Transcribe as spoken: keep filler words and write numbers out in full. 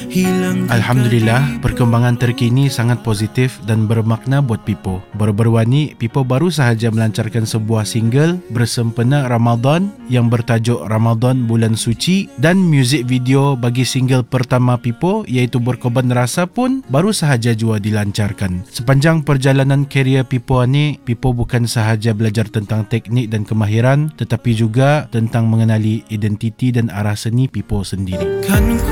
Alhamdulillah, perkembangan terkini sangat positif dan bermakna buat Pipo. Baru-baru ini, Pipo baru sahaja melancarkan sebuah single bersempena Ramadan yang bertajuk Ramadan Bulan Suci, dan muzik video bagi single pertama Pipo iaitu Berkorban Rasa pun baru sahaja jua dilancarkan. Sepanjang perjalanan karier Pipo ni, Pipo bukan sahaja belajar tentang teknik dan kemahiran, tetapi juga tentang mengenali identiti dan arah seni Pipo sendiri.